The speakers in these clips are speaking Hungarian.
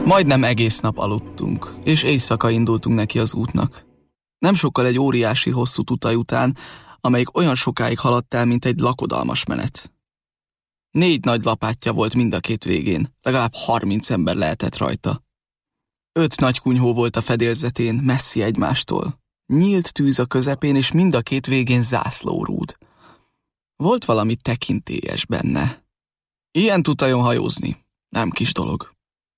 Majdnem egész nap aludtunk, és éjszaka indultunk neki az útnak. Nem sokkal egy óriási hosszú tutaj után, amelyik olyan sokáig haladt el, mint egy lakodalmas menet. 4 nagy lapátja volt mind a két végén, legalább 30 ember lehetett rajta. 5 nagy kunyhó volt a fedélzetén, messzi egymástól. Nyílt tűz a közepén, és mind a két végén zászlórúd. Volt valami tekintélyes benne. Ilyen tutajon hajózni, nem kis dolog.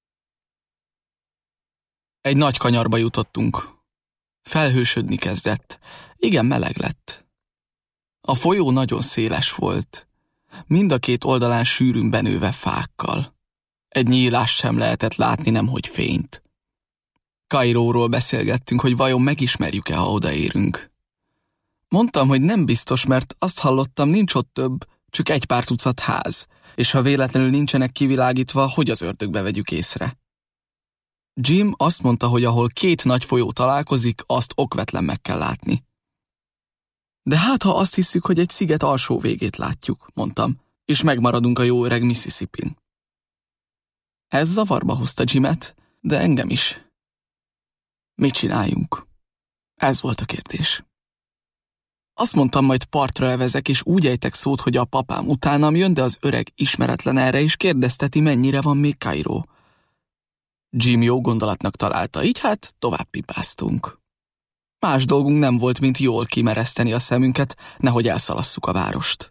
Egy nagy kanyarba jutottunk. Felhősödni kezdett. Igen, meleg lett. A folyó nagyon széles volt. Mind a két oldalán sűrűn benőve fákkal. Egy nyílást sem lehetett látni, nemhogy fényt. Kairóról beszélgettünk, hogy vajon megismerjük-e, ha odaérünk. Mondtam, hogy nem biztos, mert azt hallottam, nincs ott több, csak egy pár tucat ház, és ha véletlenül nincsenek kivilágítva, hogy az ördögbe vegyük észre. Jim azt mondta, hogy ahol 2 nagy folyó találkozik, azt okvetlen meg kell látni. De hát, ha azt hiszük, hogy egy sziget alsó végét látjuk, mondtam, és megmaradunk a jó öreg Mississippin. Ez zavarba hozta Jimet, de engem is. Mit csináljunk? Ez volt a kérdés. Azt mondtam, majd partra elvezek, és úgy ejtek szót, hogy a papám utánam jön, de az öreg ismeretlen erre, és kérdezteti, mennyire van még Kairó. Jim jó gondolatnak találta, így hát tovább pipáztunk. Más dolgunk nem volt, mint jól kimereszteni a szemünket, nehogy elszalasszuk a várost.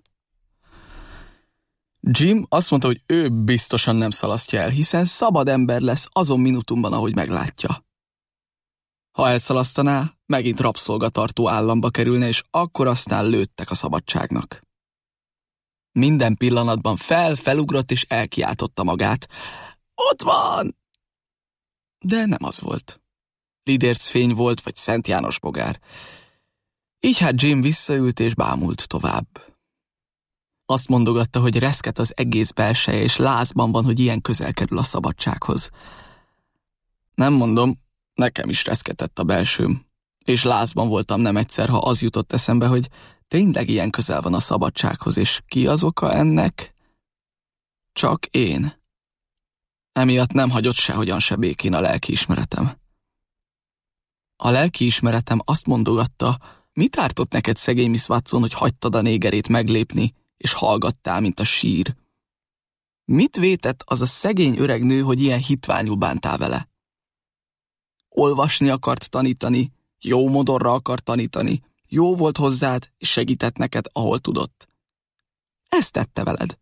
Jim azt mondta, hogy ő biztosan nem szalasztja el, hiszen szabad ember lesz azon minutumban, ahogy meglátja. Ha elszalasztaná, megint rabszolgatartó államba kerülne, és akkor aztán lőttek a szabadságnak. Minden pillanatban felugrott és elkiáltotta magát. Ott van! De nem az volt. Lidércfény volt, vagy Szent János bogár. Így hát Jim visszaült és bámult tovább. Azt mondogatta, hogy reszket az egész belseje, és lázban van, hogy ilyen közel kerül a szabadsághoz. Nem mondom, nekem is reszketett a belsőm, és lázban voltam nem egyszer, ha az jutott eszembe, hogy tényleg ilyen közel van a szabadsághoz, és ki az oka ennek? Csak én. Emiatt nem hagyott sehogyan se békén a lelkiismeretem. A lelkiismeretem azt mondogatta, mit ártott neked, szegény Miss Watson, hogy hagytad a négerét meglépni, és hallgattál, mint a sír? Mit vétett az a szegény öreg nő, hogy ilyen hitványul bántál vele? Olvasni akart tanítani, jó modorra akart tanítani, jó volt hozzád, és segített neked, ahol tudott. Ezt tette veled.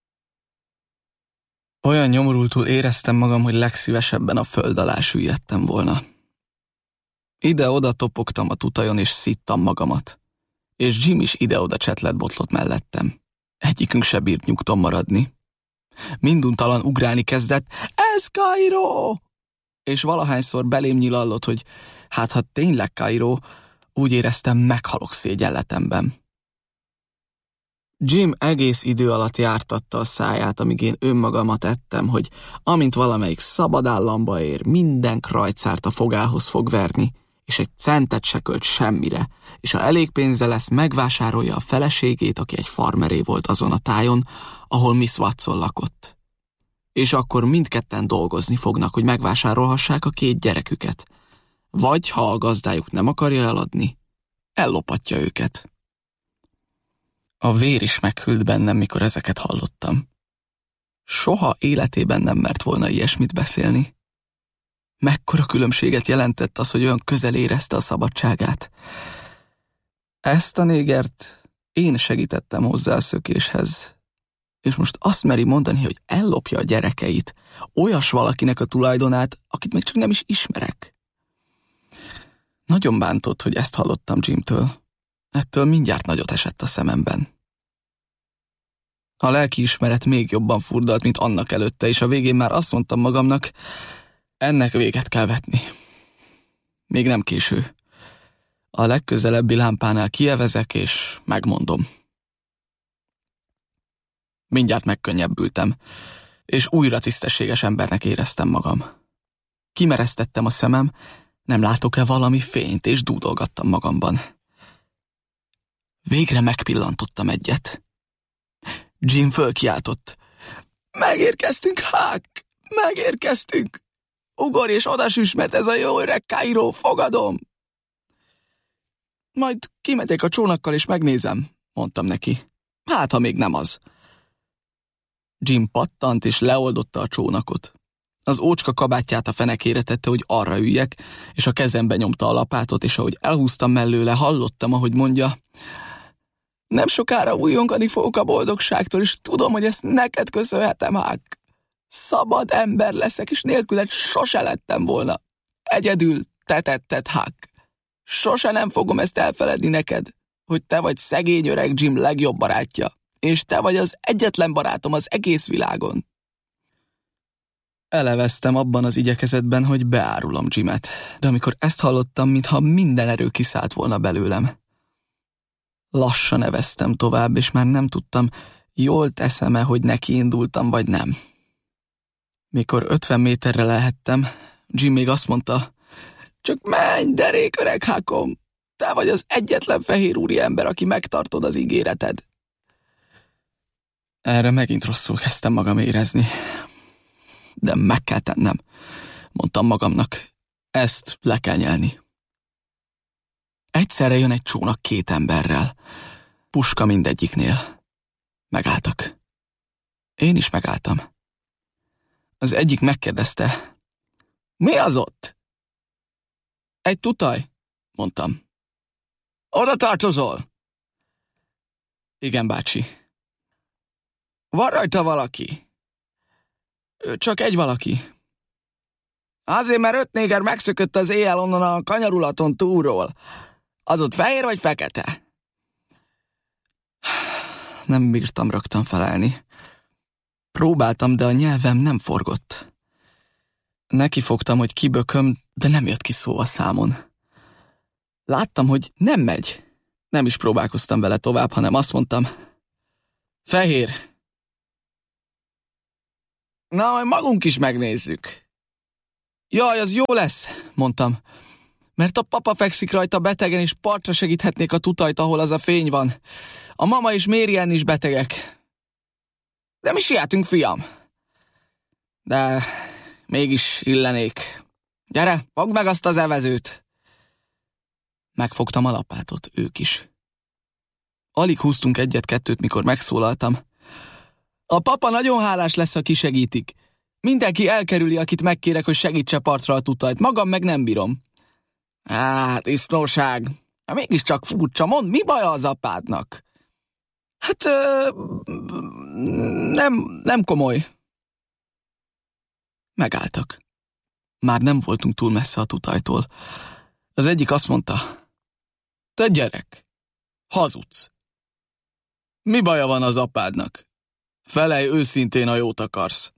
Olyan nyomorultul éreztem magam, hogy legszívesebben a föld alá süllyedtem volna. Ide-oda topogtam a tutajon, és szittam magamat. És Jim is ide-oda csetlett botlott mellettem. Egyikünk se bírt nyugton maradni. Minduntalan ugrálni kezdett, ez Kairó! És valahányszor belém nyilallott, hogy hát ha tényleg Kairó, úgy éreztem, meghalok szégyenletemben. Jim egész idő alatt jártatta a száját, amíg én önmagamat ettem, hogy amint valamelyik szabad államba ér, minden krajcárt a fogához fog verni, és egy centet se költ semmire, és ha elég pénze lesz, megvásárolja a feleségét, aki egy farmeré volt azon a tájon, ahol Miss Watson lakott. És akkor mindketten dolgozni fognak, hogy megvásárolhassák a 2 gyereküket. Vagy, ha a gazdájuk nem akarja eladni, ellopatja őket. A vér is meghűlt bennem, mikor ezeket hallottam. Soha életében nem mert volna ilyesmit beszélni. Mekkora különbséget jelentett az, hogy olyan közel érezte a szabadságát. Ezt a négert én segítettem hozzá a szökéshez, és most azt meri mondani, hogy ellopja a gyerekeit, olyas valakinek a tulajdonát, akit még csak nem is ismerek. Nagyon bántott, hogy ezt hallottam Jimtől. Ettől mindjárt nagyot esett a szememben. A lelkiismeret még jobban furdalt, mint annak előtte, és a végén már azt mondtam magamnak, ennek véget kell vetni. Még nem késő. A legközelebbi lámpánál kievezek, és megmondom. Mindjárt megkönnyebbültem, és újra tisztességes embernek éreztem magam. Kimeresztettem a szemem, nem látok-e valami fényt, és dúdolgattam magamban. Végre megpillantottam egyet. Jim fölkiáltott. Megérkeztünk, Huck! Megérkeztünk! ugorj és odasüss, mert ez a jó öreg Kairó, fogadom! Majd kimegyek a csónakkal és megnézem, mondtam neki. Hát, ha még nem az. Jim pattant és leoldotta a csónakot. Az ócska kabátját a fenekére tette, hogy arra üljek, és a kezembe nyomta a lapátot, és ahogy elhúztam mellőle, hallottam, ahogy mondja, nem sokára újongani fogok a boldogságtól, és tudom, hogy ezt neked köszönhetem, Huck. Szabad ember leszek, és nélküled sose lettem volna. Egyedül te tetted, Huck. Sose nem fogom ezt elfeledni neked, hogy te vagy szegény öreg Jim legjobb barátja, és te vagy az egyetlen barátom az egész világon. Eleveztem abban az igyekezetben, hogy beárulom Jimet, de amikor ezt hallottam, mintha minden erő kiszállt volna belőlem. Lassan neveztem tovább, és már nem tudtam, jól teszem-e, hogy nekiindultam, vagy nem. Mikor 50 méterre lehettem, Jim még azt mondta, csak menj, derék öreg Huckom! Te vagy az egyetlen fehér úri ember, aki megtartod az ígéreted. Erre megint rosszul kezdtem magam érezni. De meg kell tennem, mondtam magamnak. Ezt le kell nyelni. Egyszerre jön egy csónak 2 emberrel. Puska mindegyiknél. Megálltak. Én is megálltam. Az egyik megkérdezte, mi az ott? Egy tutaj, mondtam. Oda tartozol? Igen, bácsi. Van rajta valaki? Csak egy valaki. Azért, mert 5 néger megszökött az éjjel onnan a kanyarulaton túlról. Az ott fehér vagy fekete? Nem bírtam rögtön felelni. Próbáltam, de a nyelvem nem forgott. Nekifogtam, hogy kibököm, de nem jött ki szó a számon. Láttam, hogy nem megy. Nem is próbálkoztam vele tovább, hanem azt mondtam, fehér. Na, majd magunk is megnézzük. Jaj, az jó lesz, mondtam, mert a papa fekszik rajta betegen, és partra segíthetnék a tutajt, ahol az a fény van. A mama és Mary Ann is betegek. De mi sietünk, fiam. De mégis illenék. Gyere, fogd meg azt az evezőt. Megfogtam a lapátot, ők is. Alig húztunk 1-2, mikor megszólaltam. A papa nagyon hálás lesz, ha kisegítik. Mindenki elkerüli, akit megkérek, hogy segítse partra a tutajt. Magam meg nem bírom. Disznóság. Mégiscsak furcsa. Mondd, mi baja az apádnak? Hát, nem komoly. Megálltak. Már nem voltunk túl messze a tutajtól. Az egyik azt mondta, te gyerek, hazudsz. Mi baja van az apádnak? Felej őszintén, ha jót akarsz.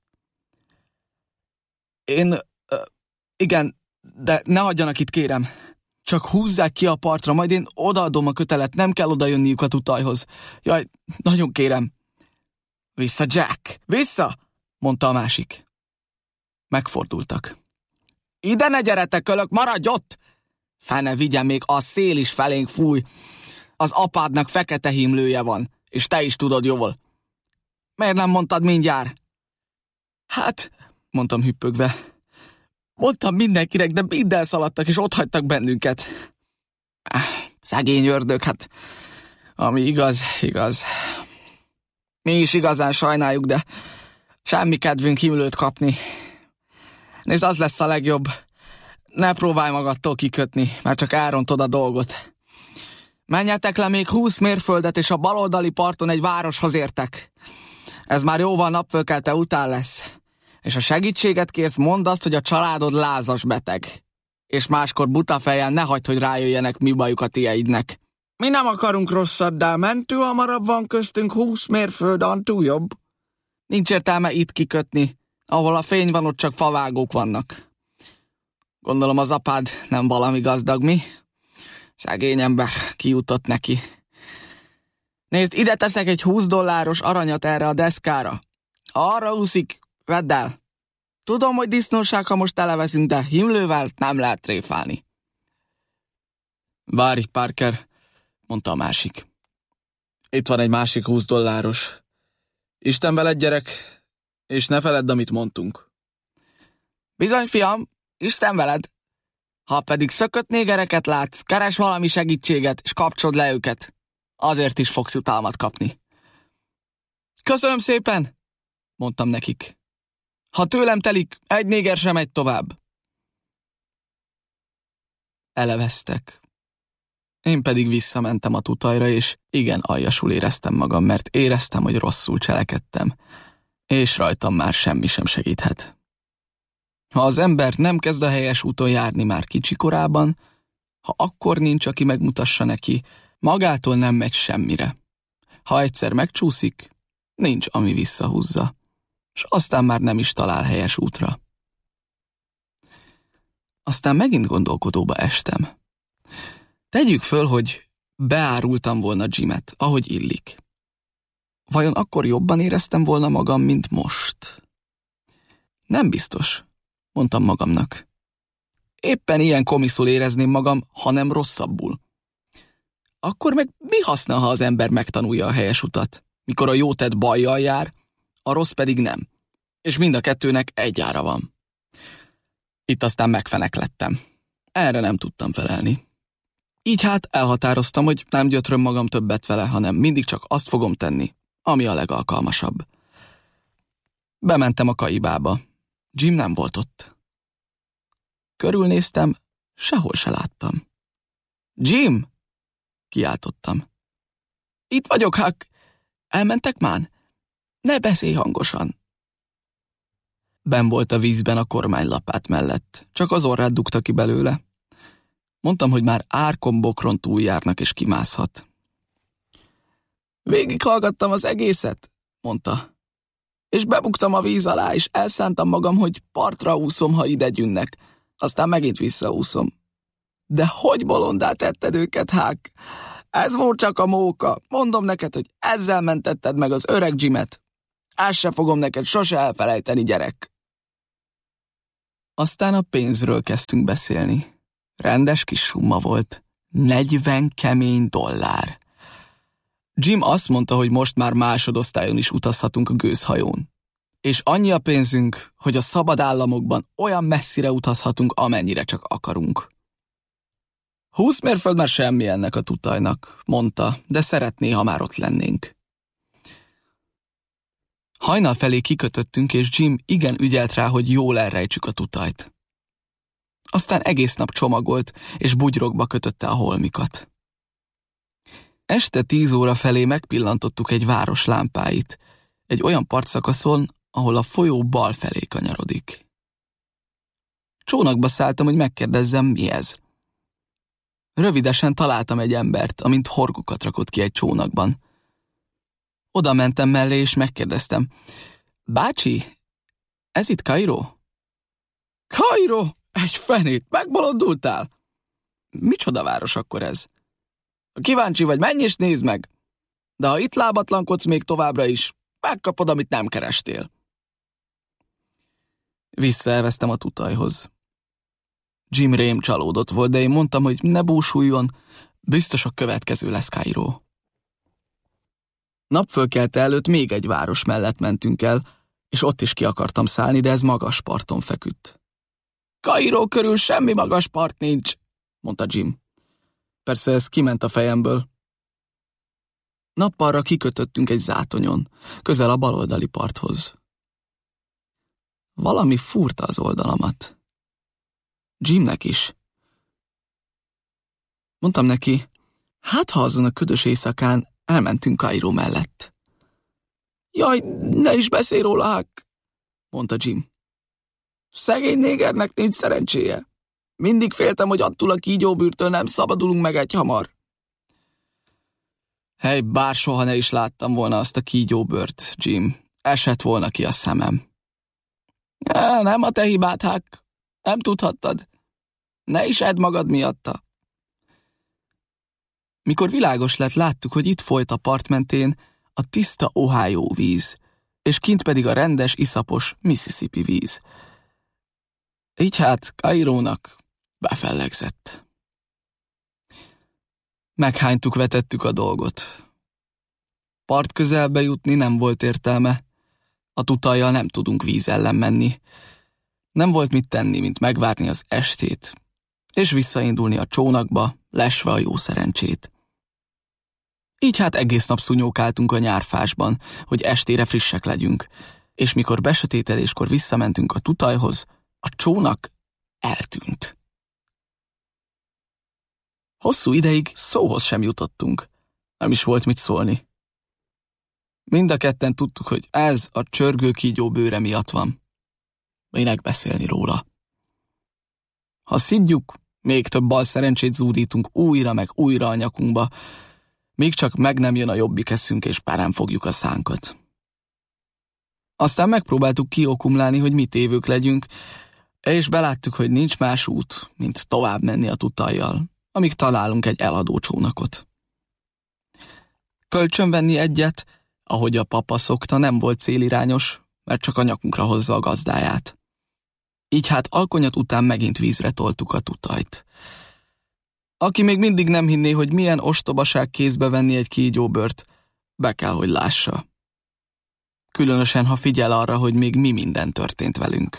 Igen, de ne hagyjanak itt, kérem. Csak húzzák ki a partra, majd én odaadom a kötelet, nem kell odajönniük a tutajhoz. Jaj, nagyon kérem. Vissza, Jack, vissza, mondta a másik. Megfordultak. Ide ne gyeretek, kölök, maradj ott! Fene vigyen, még a szél is felénk fúj. Az apádnak fekete himlője van, és te is tudod jól. Miért nem mondtad mindjárt? Hát, mondtam hüppögve. Mondtam mindenkinek, de mind elszaladtak, és otthagytak bennünket. Szegény ördög, hát ami igaz, igaz. Mi is igazán sajnáljuk, de semmi kedvünk himlőt kapni. Nézd, az lesz a legjobb. Ne próbálj magadtól kikötni, mert csak elrontod a dolgot. Menjetek le még 20 mérföldet, és a baloldali parton egy városhoz értek. Ez már jóval napfölkelte után lesz. És ha segítséget kérsz, mondd azt, hogy a családod lázas beteg. És máskor buta fejjel ne hagyd, hogy rájöjjenek, mi bajuk a tieidnek. Mi nem akarunk rosszat, de mentő hamarabb van köztünk 20 mérföld, antú jobb. Nincs értelme itt kikötni. Ahol a fény van, ott csak favágók vannak. Gondolom az apád nem valami gazdag, mi? Szegény ember, kijutott neki. Nézd, ide teszek egy $20 aranyat erre a deszkára. Arra úszik, vedd el. Tudom, hogy disznóság, ha most eleveszünk, de himlővel nem lehet tréfálni. Várj, Parker, mondta a másik. Itt van egy másik $20. Isten veled, gyerek, és ne feledd, amit mondtunk. Bizony, fiam, Isten veled! Ha pedig szökött négereket látsz, keres valami segítséget, és kapcsold le őket. Azért is fogsz jutalmat kapni. Köszönöm szépen, mondtam nekik. Ha tőlem telik, egy néger sem megy tovább. Eleveztek. Én pedig visszamentem a tutajra, és igen aljasul éreztem magam, mert éreztem, hogy rosszul cselekedtem, és rajtam már semmi sem segíthet. Ha az ember nem kezd a helyes úton járni már kicsi korában, ha akkor nincs, aki megmutassa neki, magától nem megy semmire. Ha egyszer megcsúszik, nincs, ami visszahúzza, és aztán már nem is talál helyes útra. Aztán megint gondolkodóba estem. Tegyük föl, hogy beárultam volna Jimet, ahogy illik. Vajon akkor jobban éreztem volna magam, mint most? Nem biztos, mondtam magamnak. Éppen ilyen komiszul érezném magam, hanem rosszabbul. Akkor meg mi haszna, ha az ember megtanulja a helyes utat, mikor a jó tett bajjal jár, a rossz pedig nem, és mind a kettőnek egy ára van. Itt aztán megfeneklettem. Erre nem tudtam felelni. Így hát elhatároztam, hogy nem gyötröm magam többet vele, hanem mindig csak azt fogom tenni, ami a legalkalmasabb. Bementem a kaibába. Jim nem volt ott. Körülnéztem, sehol se láttam. Jim! Kiáltottam. Itt vagyok, Huck. Elmentek már? Ne beszélj hangosan. Benn volt a vízben a kormánylapát mellett, csak az orrát dugta ki belőle. Mondtam, hogy már árkombokron túljárnak és kimászhat. Végighallgattam az egészet, mondta. És bebuktam a víz alá, és elszántam magam, hogy partra úszom, ha ide gyűnnek. Aztán megint visszaúszom. De hogy bolondá tetted őket, Huck? Ez volt csak a móka. Mondom neked, hogy ezzel mentetted meg az öreg Jimet. Ezt se fogom neked sose elfelejteni, gyerek. Aztán a pénzről kezdtünk beszélni. Rendes kis summa volt. 40 kemény dollár. Jim azt mondta, hogy most már másodosztályon is utazhatunk a gőzhajón. És annyi a pénzünk, hogy a szabad államokban olyan messzire utazhatunk, amennyire csak akarunk. 20 mérföld már semmi ennek a tutajnak, mondta, de szeretné, ha már ott lennénk. Hajnal felé kikötöttünk, és Jim igen ügyelt rá, hogy jól elrejtsük a tutajt. Aztán egész nap csomagolt, és bugyrokba kötötte a holmikat. Este 10 óra felé megpillantottuk egy város lámpáit, egy olyan partszakaszon, ahol a folyó bal felé kanyarodik. Csónakba szálltam, hogy megkérdezzem, mi ez. Rövidesen találtam egy embert, amint horgokat rakott ki egy csónakban. Oda mentem mellé, és megkérdeztem. Bácsi, ez itt Kairó? Kairó? Egy fenét, megbolondultál? Micsoda város akkor ez? Kíváncsi vagy, menj és nézd meg. De ha itt lábatlankodsz még továbbra is, megkapod, amit nem kerestél. Visszaelveztem a tutajhoz. Jim rém csalódott volt, de én mondtam, hogy ne búsuljon, biztos a következő lesz Kairó. Napfölkelte előtt még egy város mellett mentünk el, és ott is ki akartam szállni, de ez magas parton feküdt. Kairó körül semmi magas part nincs, mondta Jim. Persze ez kiment a fejemből. Nappalra kikötöttünk egy zátonyon, közel a baloldali parthoz. Valami fúrta az oldalamat. Jimnek is. Mondtam neki, hát ha azon a ködös éjszakán elmentünk Kairó mellett. Jaj, ne is beszélj róla, Huck, mondta Jim. Szegény négernek nincs szerencséje. Mindig féltem, hogy attól a kígyóbűrtől nem szabadulunk meg egyhamar. Hely, bár soha ne is láttam volna azt a kígyóbőrt, Jim. Esett volna ki a szemem. Nem a te hibád, Huck. Nem tudhattad. Ne is edd magad miatta. Mikor világos lett, láttuk, hogy itt folyt a part mentén a tiszta Ohio víz, és kint pedig a rendes, iszapos Mississippi víz. Így hát Kairónak befellegzett. Meghánytuk, vetettük a dolgot. Part közelbe jutni nem volt értelme. A tutajjal nem tudunk víz ellen menni. Nem volt mit tenni, mint megvárni az estét, és visszaindulni a csónakba, lesve a jó szerencsét. Így hát egész nap szunyókáltunk a nyárfásban, hogy estére frissek legyünk, és mikor besötétedéskor visszamentünk a tutajhoz, a csónak eltűnt. Hosszú ideig szóhoz sem jutottunk, nem is volt mit szólni. Mind a ketten tudtuk, hogy ez a csörgő kígyó bőre miatt van. Minek beszélni róla? Ha szidjuk, még több balszerencsét zúdítunk újra meg újra a nyakunkba, míg csak meg nem jön a jobbik eszünk, és párán fogjuk a szánkat. Aztán megpróbáltuk kiokumlálni, hogy mi tévők legyünk, és beláttuk, hogy nincs más út, mint tovább menni a tutajjal, amíg találunk egy eladó csónakot. Kölcsönvenni egyet, ahogy a papa szokta, nem volt célirányos, mert csak a nyakunkra hozza a gazdáját. Így hát alkonyat után megint vízre toltuk a tutajt. Aki még mindig nem hinné, hogy milyen ostobaság kézbe venni egy kígyóbört, be kell, hogy lássa. Különösen, ha figyel arra, hogy még mi minden történt velünk.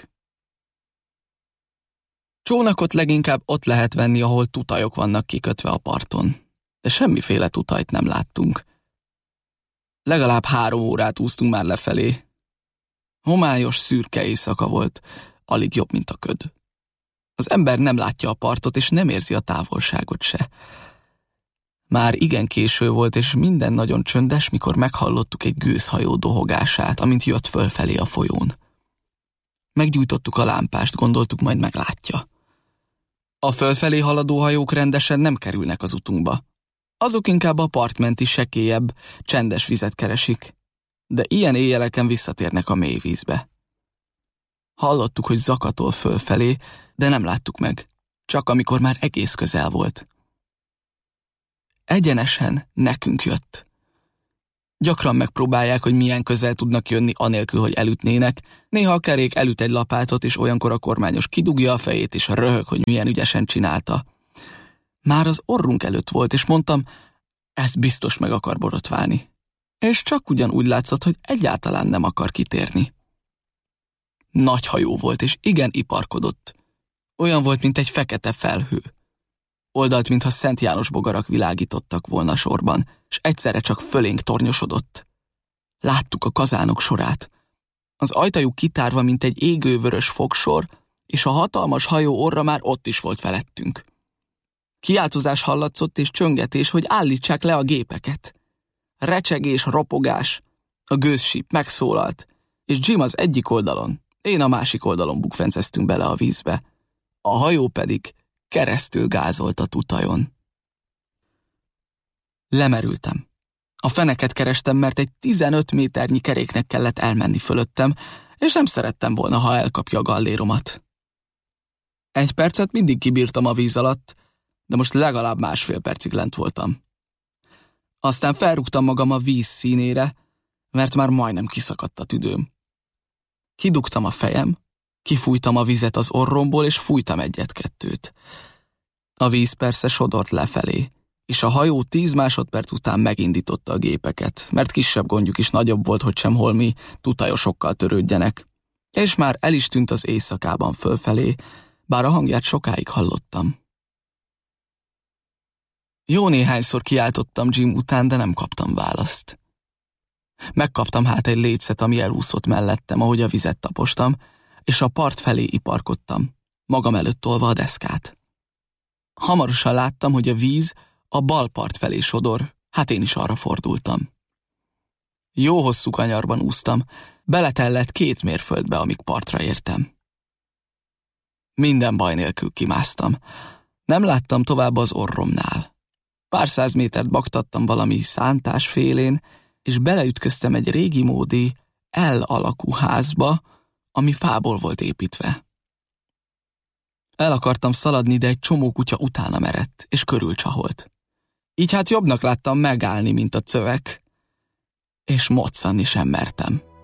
Csónakot leginkább ott lehet venni, ahol tutajok vannak kikötve a parton, de semmiféle tutajt nem láttunk. Legalább 3 órát úsztunk már lefelé. Homályos, szürke éjszaka volt, alig jobb, mint a köd. Az ember nem látja a partot, és nem érzi a távolságot se. Már igen késő volt, és minden nagyon csöndes, mikor meghallottuk egy gőzhajó dohogását, amint jött fölfelé a folyón. Meggyújtottuk a lámpást, gondoltuk, majd meglátja. A fölfelé haladó hajók rendesen nem kerülnek az utunkba. Azok inkább a partmenti sekélyebb, csendes vizet keresik, de ilyen éjjeleken visszatérnek a mély vízbe. Hallottuk, hogy zakatol fölfelé, de nem láttuk meg, csak amikor már egész közel volt. Egyenesen nekünk jött. Gyakran megpróbálják, hogy milyen közel tudnak jönni anélkül, hogy elütnének, néha a kerék elüt egy lapátot, és olyankor a kormányos kidugja a fejét, és röhög, hogy milyen ügyesen csinálta. Már az orrunk előtt volt, és mondtam, ez biztos meg akar borotválni. És csak ugyanúgy látszott, hogy egyáltalán nem akar kitérni. Nagy hajó volt, és igen iparkodott. Olyan volt, mint egy fekete felhő. Oldalt, mintha Szent János bogarak világítottak volna sorban, és egyszerre csak fölénk tornyosodott. Láttuk a kazánok sorát. Az ajtajuk kitárva, mint egy égővörös fogsor, és a hatalmas hajó orra már ott is volt felettünk. Kiáltozás hallatszott és csöngetés, hogy állítsák le a gépeket. Recsegés, ropogás. A gőzsíp megszólalt, és Jim az egyik oldalon, én a másik oldalon bukfenceztünk bele a vízbe. A hajó pedig keresztül gázolt a tutajon. Lemerültem. A feneket kerestem, mert egy 15 méternyi keréknek kellett elmenni fölöttem, és nem szerettem volna, ha elkapja a galléromat. 1 percet mindig kibírtam a víz alatt, de most legalább 1,5 percig lent voltam. Aztán felrúgtam magam a víz színére, mert már majdnem kiszakadt a tüdőm. Kidugtam a fejem, kifújtam a vizet az orromból, és fújtam 1-2. A víz persze sodort lefelé, és a hajó 10 másodperc után megindította a gépeket, mert kisebb gondjuk is nagyobb volt, hogy sem holmi tutajosokkal törődjenek, és már el is tűnt az éjszakában fölfelé, bár a hangját sokáig hallottam. Jó néhányszor kiáltottam Jim után, de nem kaptam választ. Megkaptam hát egy lécet, ami elúszott mellettem, ahogy a vizet tapostam, és a part felé iparkodtam, magam előtt tolva a deszkát. Hamarosan láttam, hogy a víz a bal part felé sodor, hát én is arra fordultam. Jó hosszú kanyarban úsztam, beletellett 2 mérföldbe, amíg partra értem. Minden baj nélkül kimásztam. Nem láttam tovább az orromnál. Pár 100 métert baktattam valami szántás félén, és beleütköztem egy régi módi L alakú házba, ami fából volt építve. El akartam szaladni, de egy csomó kutya utána merett, és körülcsaholt. Így hát jobbnak láttam megállni, mint a cövek, és moccanni sem mertem.